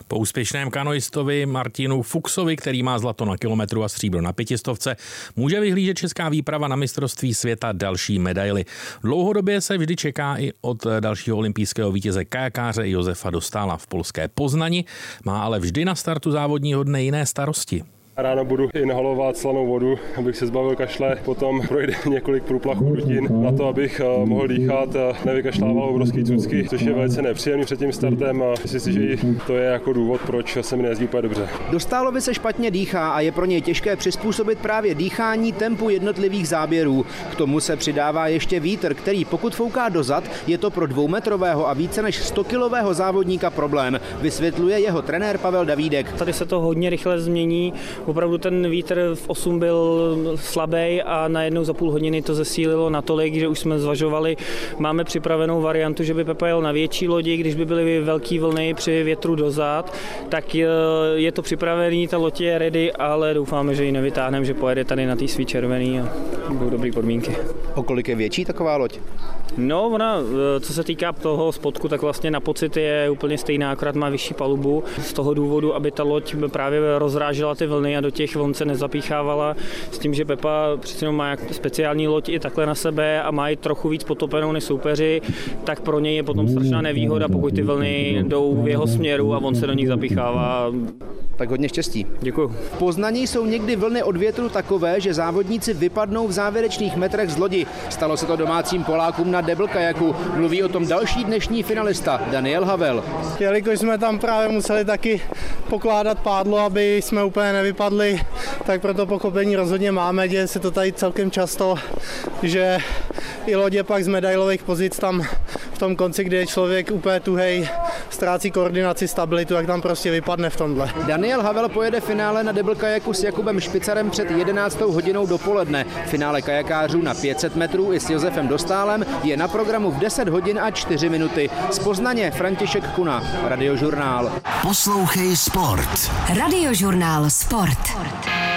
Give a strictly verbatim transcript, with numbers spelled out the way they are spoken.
Po úspěšném kanoistovi Martinu Fuchsovi, který má zlato na kilometru a stříbro na pětistovce, může vyhlížet česká výprava na mistrovství světa další medaily. Dlouhodobě se vždy čeká i od dalšího olympijského vítěze kajakáře Josefa Dostála v polské Poznani, má ale vždy na startu závodního dne jiné starosti. Ráno budu inhalovat slanou vodu, abych se zbavil kašle, potom projde několik průplachů dutin na to, abych mohl dýchat, nevykašlával obrovský cucky, což je velice nepříjemný před tím startem a myslím si, že i to je jako důvod, proč se mi nejezdí úplně dobře. Dostálovi se špatně dýchá a je pro něj těžké přizpůsobit právě dýchání tempu jednotlivých záběrů. K tomu se přidává ještě vítr, který pokud fouká dozad, je to pro dvoumetrového a více než stokilového závodníka problém, vysvětluje jeho trenér Pavel Davídek. Tady se to hodně rychle změní. Opravdu ten vítr v osm byl slabý a najednou za půl hodiny to zesílilo natolik, že už jsme zvažovali, máme připravenou variantu, že by Pepa jel na větší lodi, když by byly velké vlny při větru dozad, tak je to připravený, ta loď je ready, ale doufáme, že ji nevytáhneme, že pojede tady na té svý červený a budou dobré podmínky. O kolik je větší taková loď? No, ona, co se týká toho spodku, tak vlastně na pocit je úplně stejná, akorát má vyšší palubu. Z toho důvodu, aby ta loď právě rozrážela ty vlny a do těch vln se nezapíchávala. S tím, že Pepa přece má speciální loď i takhle na sebe a má i trochu víc potopenou než soupeři, tak pro něj je potom strašná nevýhoda, pokud ty vlny jdou v jeho směru a on se do nich zapíchává. Tak hodně štěstí. Děkuju. V Poznaní jsou někdy vlny od větru takové, že závodníci vypadnou v závěrečných metrech z lodi. Stalo se to domácím Polákům na double kajaku. Mluví o tom další dnešní finalista Daniel Havel. Jelikož jsme tam právě museli taky pokládat pádlo, aby jsme úplně nevypadli, tak proto pochopení rozhodně máme. Děje se to tady celkem často, že i lodě pak z medailových pozic tam v tom konci, kde je člověk úplně tuhej, ztrácí koordinaci, stabilitu, tak tam prostě vypadne v tomhle. Daniel Havel pojede finále na double kajaku s Jakubem Špicarem před jedenáctou hodinou dopoledne. Finále kajakářů na pět set metrů i s Josefem Dostálem je na programu v deset hodin a čtyři minuty. Z Poznaně František Kuna, Radiožurnál. Poslouchej sport. Radiožurnál Sport.